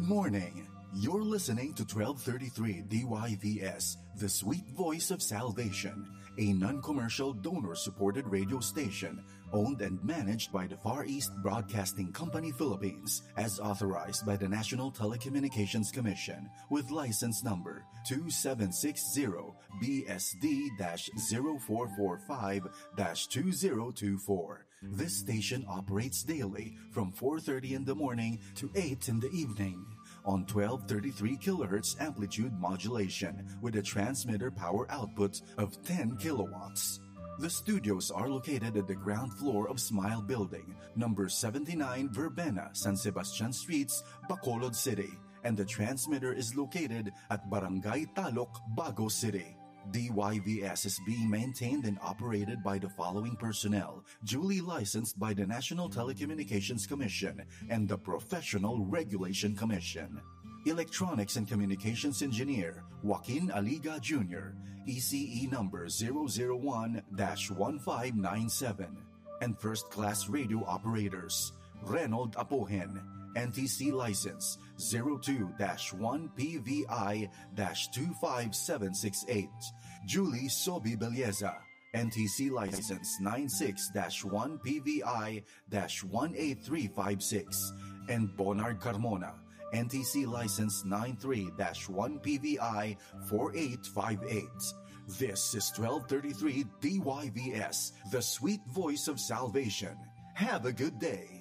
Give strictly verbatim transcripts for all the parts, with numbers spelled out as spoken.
morning. You're listening to twelve thirty-three D Y V S, the sweet voice of salvation, a non-commercial donor-supported radio station owned and managed by the Far East Broadcasting Company Philippines as authorized by the National Telecommunications Commission with license number two seven six zero B S D zero four four five two zero two four. This station operates daily from four thirty in the morning to eight in the evening on twelve thirty-three kilohertz amplitude modulation with a transmitter power output of ten kilowatts. The studios are located at the ground floor of Smile Building, number seventy-nine Verbena, San Sebastian Streets, Bacolod City, and the transmitter is located at Barangay Talok, Bago City. D Y V S is being maintained and operated by the following personnel, duly licensed by the National Telecommunications Commission and the Professional Regulation Commission. Electronics and Communications Engineer, Joaquin Aliga Junior, E C E number zero zero one dash one five nine seven. And First Class Radio Operators, Reynold Apohen, N T C license zero two dash one P V I dash two five seven six eight. Julie Sobi Belleza, N T C license nine six dash one P V I dash one eight three five six. And Bonard Carmona, N T C license nine three dash one P V I four eight five eight. This is twelve thirty-three D Y V S, the sweet voice of salvation. Have a good day.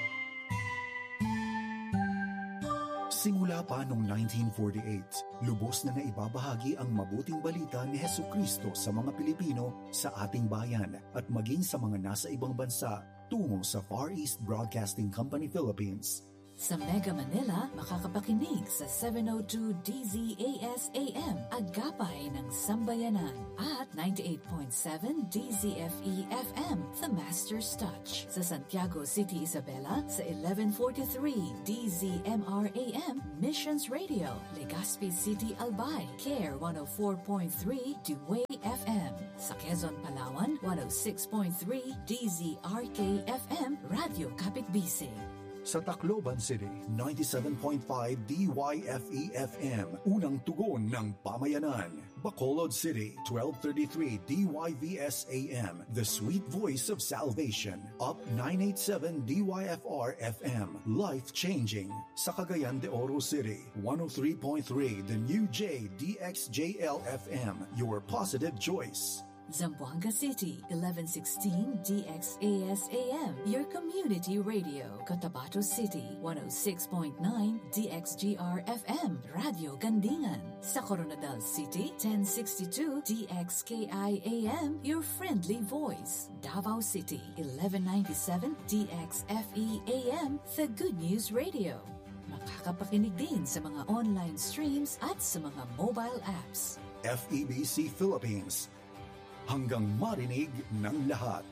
Simula pa noong nineteen forty-eight, lubos na naibabahagi ang mabuting balita ni Hesukristo sa mga Pilipino sa ating bayan at maging sa mga nasa ibang bansa tungo sa Far East Broadcasting Company Philippines. Sa Mega Manila, makakapakinig sa seven oh two D Z A S A M, Agapay ng Sambayanan, at ninety-eight point seven D Z F E F M, The Master's Touch. Sa Santiago City, Isabela, sa eleven forty-three D Z M R A M, Missions Radio. Legazpi City, Albay, Care one oh four point three Duway F M. Sa Quezon, Palawan, one oh six point three D Z R K F M, Radio Kapitbisig. Sa Tacloban City, ninety-seven point five D Y F E F M, unang tugon ng pamayanan. Bacolod City, twelve thirty-three D Y V S A M, the sweet voice of salvation. Up nine eighty-seven D Y F R F M, life-changing. Sa Cagayan de Oro City, one oh three point three The New J D X J L F M, your positive choice. Zamboanga City, eleven sixteen D X A S A M, your community radio. Cotabato City, one oh six point nine D X G R F M, Radio Gandingan. Sa Coronadal City, ten sixty-two D X K I A M, your friendly voice. Davao City, eleven ninety-seven D X F E A M, the Good News Radio. Makakapakinig din sa mga online streams at sa mga mobile apps. F E B C Philippines, hanggang marinig ng lahat.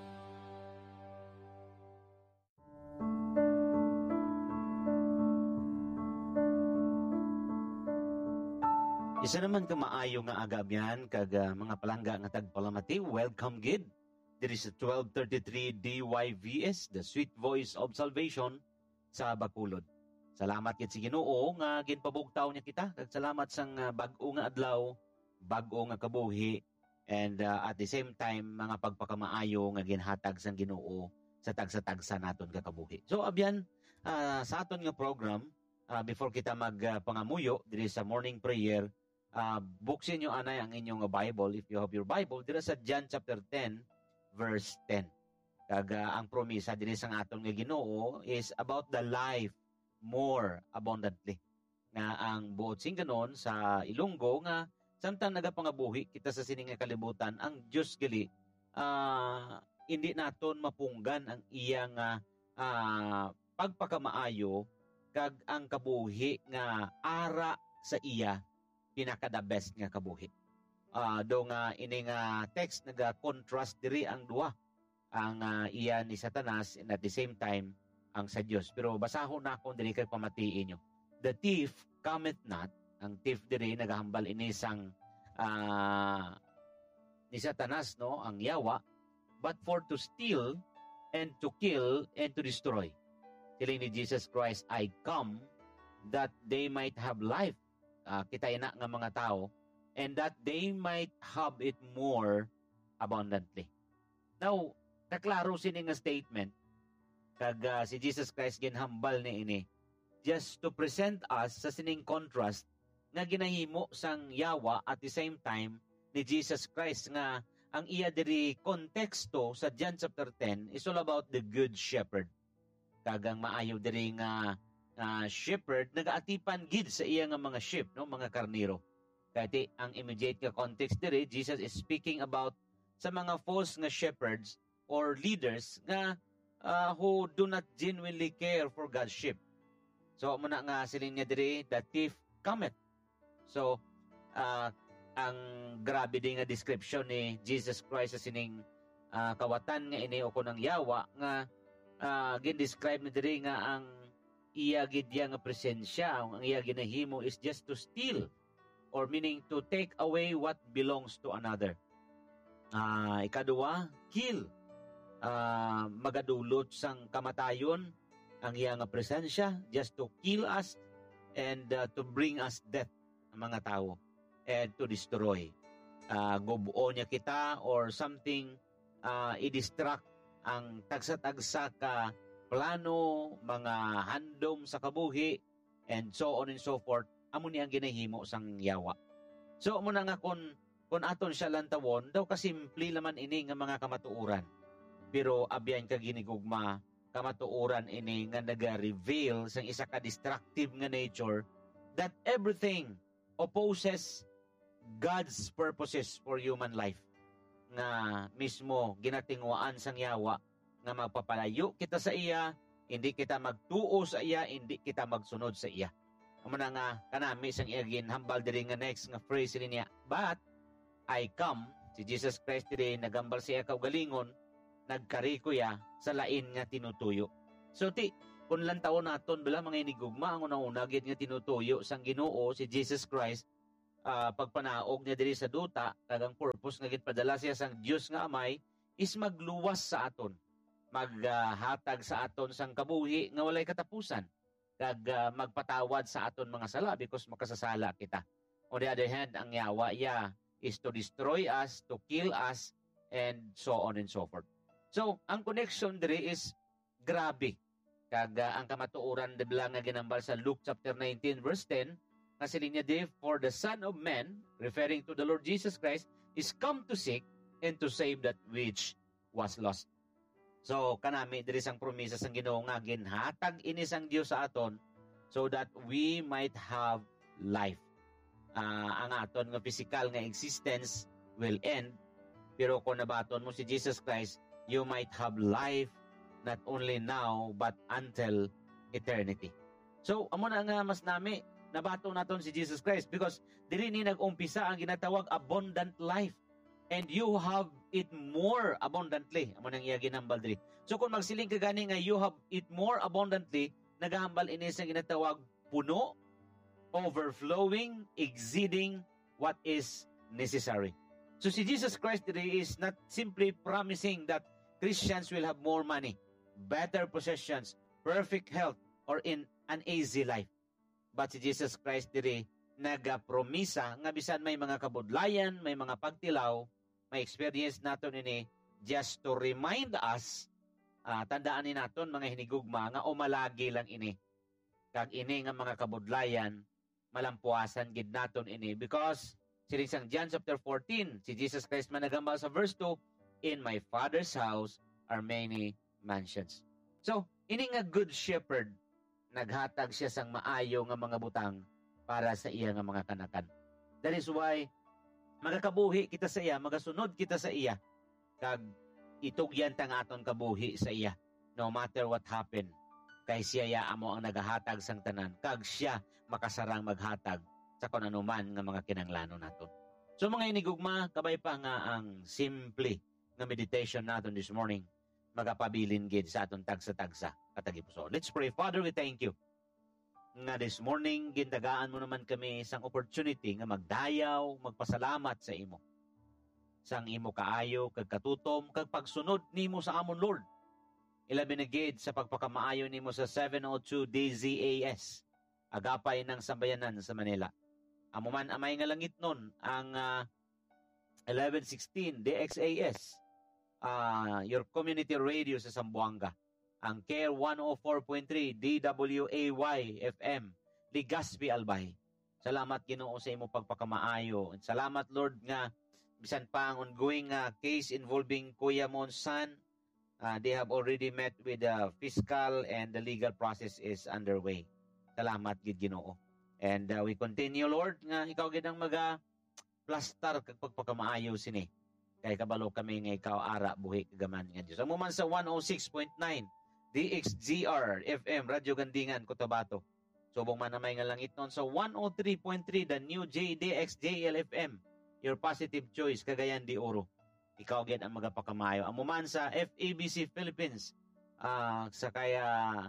Isa naman ka maayo nga agabyan kag uh, mga palangga nga tagpalamati. Welcome gid. There is twelve thirty-three D Y V S, the sweet voice of salvation sa Bacolod. Salamat gid sa Ginoo nga ginpabugtaw niya kita. Kag salamat sang uh, bag-o nga adlaw, bag-o nga kabuhi. And uh, at the same time, mga pagpakamaayo nga ginhatag sang Ginoo sa tagsa-tagsa naton kakabuhi. So abyan, uh, sa aton nga program, uh, before kita magpangamuyo, uh, diri sa morning prayer, uh, buksin nyo anay ang inyong Bible, if you have your Bible, diri sa John chapter ten, verse ten. Kag uh, ang promisa diri sa aton nga Ginoo is about the life more abundantly. Nga ang buot sing ganon sa Ilonggo nga samtang nagapangabuhi kita sa sining nga kalibutan, ang Diyos gali uh, hindi naton mapunggan ang iyang uh, uh, pagpakamaayo kag ang kabuhi nga ara sa iya pinaka the best nga kabuhi. Uh, do nga ini nga text naga-contrast diri ang duha, ang uh, iya ni Satanas and at the same time ang sa Dios. Pero basahon na akong diri kay pamatiin nyo. The thief cometh not. Ang thief diri nagahambal ini sang uh, ni Satanas, no, ang yawa, but for to steal and to kill and to destroy. Tiling ni Jesus Christ, I come that they might have life, uh, kita ina nga mga tao, and that they might have it more abundantly. Now, kaklaro sini nga statement, kag uh, si Jesus Christ ginhambal ni ini, just to present us sa sining contrast nga ginahimo sang yawa at the same time ni Jesus Christ nga ang iya diri konteksto sa John chapter ten is all about the good shepherd. Kagang maayo diri nga uh, shepherd nagaatipan gid sa iya nga mga sheep, no, mga karniro. Kaya ang immediate nga context diri, Jesus is speaking about sa mga false nga shepherds or leaders nga uh, who do not genuinely care for God's sheep. So muna nga siling niya diri, the thief cometh. So uh, ang grabe din nga description ni Jesus Christ sa sining uh, kawatan nga ini o kunang yawa nga uh, gin-describe ni diri nga ang iya gid nga presensya, ang iya ginahimo is just to steal, or meaning to take away what belongs to another. Uh, ikaduwa, kill. Uh, magadulot sang kamatayon ang iya nga presensya, just to kill us and uh, to bring us death ang mga tao, and to destroy. Uh, gubuo niya kita or something, uh, i-distract ang tagsa-tagsa ka plano, mga handom sa kabuhi, and so on and so forth. Amo ni ang ginahimo sang yawa. So mo na nga kung, kung aton siya lantawon, daw kasimple laman ini nga mga kamatuuran. Pero abyan ka ginigugma, kamatuuran ini nga naga-reveal sang isa ka destructive nga nature that everything opposes God's purposes for human life. Nga mismo ginatingwaan sang yawa nga magpapalayo kita sa iya, hindi kita magtuo sa iya, hindi kita magsunod sa iya. Amo na nga kanami sang iya ginhambal diri nga next nga phrase niya, but I come, si Jesus Christ diri nagambal siya kaugalingon, nagkariko ya sa lain nga tinutuyo. So ti kun lang taon naton bala mga inigugma ang una-una gid nga tinutuyo sang Ginoo si Jesus Christ, uh, pagpanaog niya diri sa duta, kagang purpose nga gid padala siya sang Dios nga Amay is magluwas sa aton, maghatag uh, sa aton sang kabuhi nga walay katapusan, kag uh, magpatawad sa aton mga sala because makasasala kita. On the other hand, ang yawa ya is to destroy us, to kill us, and so on and so forth. So, ang connection diri is grabe. Kag uh, ang kamatuoran dibla nga ginambal sa Luke chapter nineteen verse ten, nga siling niya di, for the Son of Man, referring to the Lord Jesus Christ, is come to seek and to save that which was lost. So, kanami diri sang promesa sang Ginoo nga ginhatag ini sang Dios sa aton so that we might have life. Uh, ang aton nga physical nga existence will end, pero kung nabaton mo si Jesus Christ, you might have life not only now but until eternity. So, amo na nga mas nami nabato naton si Jesus Christ because diri ni nag-umpisa ang ginatawag abundant life, and you have it more abundantly. Amo nang iya ginambal diri. So kung magsiling ka gani nga you have it more abundantly, nagahambal ini sa ginatawag puno, overflowing, exceeding what is necessary. So si Jesus Christ diri is not simply promising that Christians will have more money, better possessions, perfect health, or in an easy life. But si Jesus Christ diri nagapromisa nga bisan may mga kabudlayan, may mga pagtilaw, may experience naton ini just to remind us, uh, tandaan ni naton mga hinigugma nga umalagi lang ini. Kag ini nga mga kabudlayan, malampuasan gid naton ini because siling sang John chapter fourteen, si Jesus Christ managambal sa verse two, in my Father's house are many mansions. So, ini nga good shepherd, naghatag siya sang maayo nga mga butang para sa iya nga mga kanakan. That is why magakabuhi kita sa iya, magasunod kita sa iya, kag itugyan ta nga aton kabuhi sa iya no matter what happen. Kay siya ya amo ang nagahatag sang tanan, kag siya makasarang maghatag sa kung anuman nga mga kinanglanon naton. So mga inigugma, kabay pa nga ang simple nga meditation naton this morning, magapabilin gid sa aton tagsa-tagsa katagipuso. Let's pray. Father, we thank you nga this morning gindagaan mo naman kami sang opportunity nga magdayaw, magpasalamat sa imo. Sang imo kaayo, kag katutom, kag pagsunod nimo sa amon Lord. Ilabi na gid sa pagpakamaayo nimo sa seven oh two D Z A S agapay ng sambayanan sa Manila. Amuman amay nga langit nun ang uh, eleven sixteen D X A S, uh, your community radio sa Zamboanga. Ang Care one oh four point three D W A Y F M, Legazpi, Albay. Salamat Ginoo sa imo pagpakamaayo. Salamat Lord nga bisan pa ang ongoing uh, case involving Kuya Monsan, uh, they have already met with the fiscal and the legal process is underway. Salamat gid Ginoo. And uh, we continue Lord nga ikaw gid ang maga plaster kag pagpakamaayo sini. Kay kabalo kami nga ikaw ara buhi kagaman nga Dios. Amo man sa one oh six point nine D X G R F M Radyo Gandingan Cotabato. Subong man na may nga langit nun sa one oh three point three the new J D X J L F M, your positive choice, Cagayan de Oro. Ikaw gid ang magapakamayo. Amo man sa F A B C Philippines, uh, sa kaya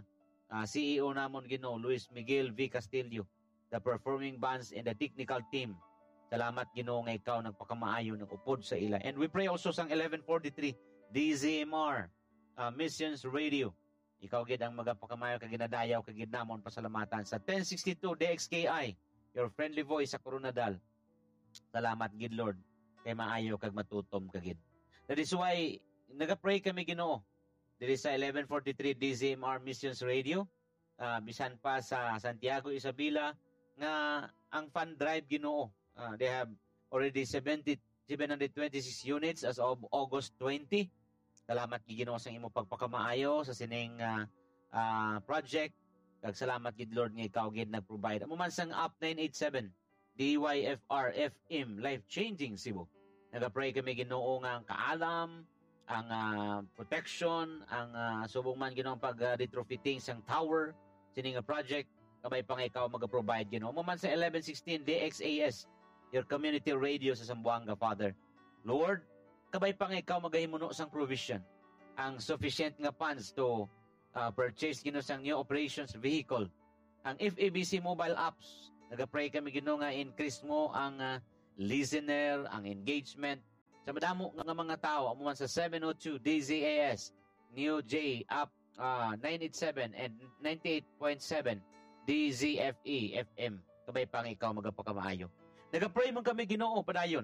uh, C E O namon Ginoo Luis Miguel V. Castillo, the performing bands and the technical team. Salamat Ginoo nga ikaw nagpakamaayo ng upod sa ila. And we pray also sang eleven forty-three D Z M R uh, Missions Radio. Ikaw gid ang magapakamayo kag ginadayaw kag ginamon pasalamatan sa ten sixty-two D X K I, your friendly voice sa Coronadal. Salamat gid Lord kay maayo kag matutom kagid. That is why naga-pray kami Ginoo diri sa eleven forty-three D Z M R Missions Radio, uh, bisan pa sa Santiago, Isabela nga ang fund drive Ginoo. Uh, they have already seventy, seven hundred twenty-six units as of August twentieth. Salamat gid Ginoo sa imo pagpakamaayo sa sining uh, uh, project. Kag salamat gid Lord nga ikaw gid nag-provide. Amo man sang Up nine eighty-seven D Y F R F M Life Changing Cebu. Naga-pray kami Ginoo nga ang kaalam, ang uh, protection, ang uh, subong man Ginoo pag uh, retrofitting sang tower sining nga project. Kabay pa nga ikaw mag-provide Ginoo. Amo man sa eleven sixteen D X A S, your community radio sa Zamboanga, Father. Lord, kabay pa nga ikaw magahimuno sang provision, ang sufficient nga funds to uh, purchase Ginoo sang new operations vehicle, ang F A B C mobile apps. Nagapray kami Ginoo nga increase mo ang uh, listener, ang engagement sa madamo nga mga tao. Amo man sa seven oh two D Z A S New J Up uh, nine eighty-seven and ninety-eight point seven D Z F E F M. Kabay pa nga ikaw magapakamaayo. Nagapray man kami Ginoo padayon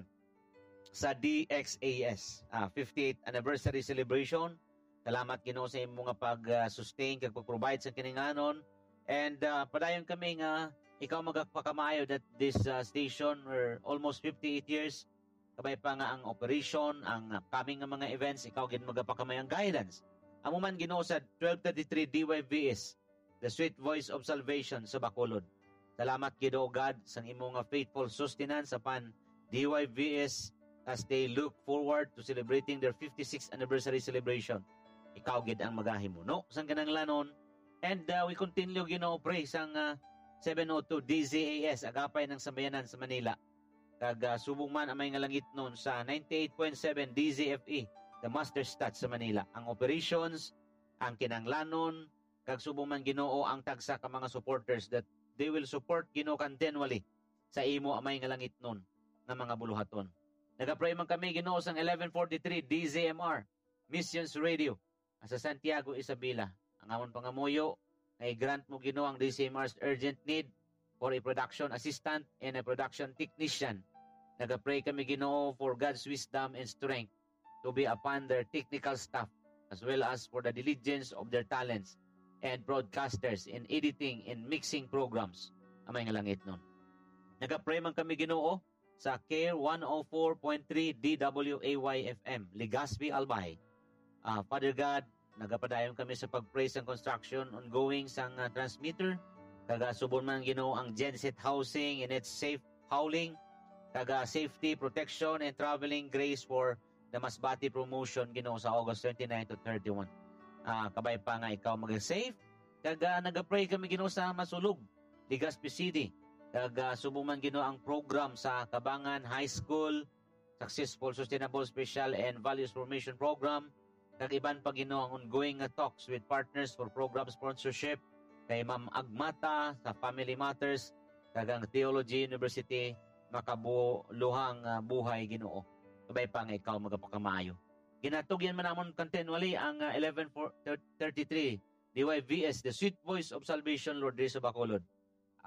sa D X A S uh, fifty-eighth anniversary celebration. Salamat Ginoo sa imong nga pag-sustain kag pag-provide sa kininganon. And uh, padayon kami nga ikaw magpakamaayo that this uh, station were almost fifty-eight years. Kabay pa nga ang operation, ang coming nga mga events, ikaw gid magapakamayo ang guidance. Amo man Ginoo sa twelve thirty-three D Y V S, the sweet voice of salvation sa Bacolod. Salamat Ginoo God sa imong nga faithful sustenance upon D Y V S as they look forward to celebrating their fifty-sixth anniversary celebration. Ikaw gid ang magahimuno sang kinahanglanon. And uh, we continue Ginoo pray sang uh, seven oh two D Z A S agapay ng sambayanan sa Manila. Kag uh, subong man amay nga langit nun sa ninety-eight point seven D Z F E, the master stats sa Manila. Ang operations, ang kinanglanon, kag subong man Ginoo ang tagsa ka mga supporters that they will support Ginoo continually sa imo amay nga langit nun nga mga buluhaton. Nagapray man kami Ginoo sang eleven forty-three D Z M R Missions Radio sa Santiago, Isabela. Ang amon pangamuyo ay grant mo Ginoo ang D Z M R's urgent need for a production assistant and a production technician. Nagapray kami Ginoo for God's wisdom and strength to be upon their technical staff as well as for the diligence of their talents and broadcasters in editing and mixing programs. Amay nga langit nun. Nagapray man kami Ginoo sa Care one oh four point three D W A Y F M, Legazpi, Albay. Uh, Father God, nagapadayon kami sa pag-pray sa construction ongoing sang uh, transmitter. Kaga subon man Ginoo ang genset housing and its safe hauling. Kaga safety, protection, and traveling grace for the Masbate promotion Ginoo sa August twenty-ninth to thirty-first. Uh, kabay pa nga ikaw mag-safe. Kaga nagapray kami Ginoo sa Masulog, Legazpi City. Kaga subon man Ginoo ang program sa Kabangan High School, Successful Sustainable Special and Values Formation Program. Kag iban pa Ginoo ang ongoing uh, talks with partners for program sponsorship kay Ma'am Agmata sa Family Matters, kagang Theology University, makabuluhang uh, buhay Ginoo. Kabay pa nga ikaw magapakamaayo. Ginatugyan man namon continually ang uh, eleven thirty-three D Y V S, the sweet voice of salvation, Lord, diri sa Bacolod. Uh,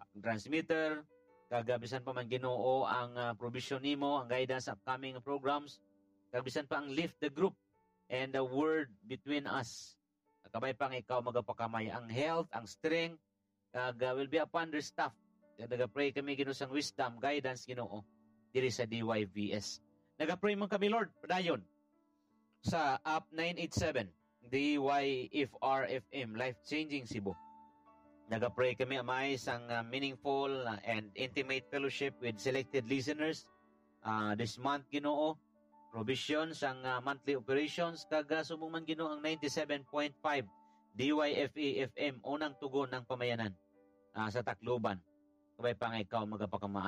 transmitter, kagabisan pa man Ginoo ang uh, provision nimo, ang guidance sa upcoming programs, kagabisan pa ang lift the group and the word between us. Kabay pang ikaw magapakamay ang health, ang strength, kag uh, will be upon their staff. Nagapray kami Ginoo sang wisdom, guidance Ginoo diri sa D Y V S. Nagapray man kami Lord padayon sa app nine eighty-seven D Y F R F M Life Changing Cebu. Nagapray kami amay sang uh, meaningful uh, and intimate fellowship with selected listeners uh, this month Ginoo. Provision sang uh, monthly operations kag uh, subong man Ginoo ang ninety-seven point five D Y F E F M unang tugon ng pamayanan uh, sa Tacloban. Kabay pang ikaw magapakamay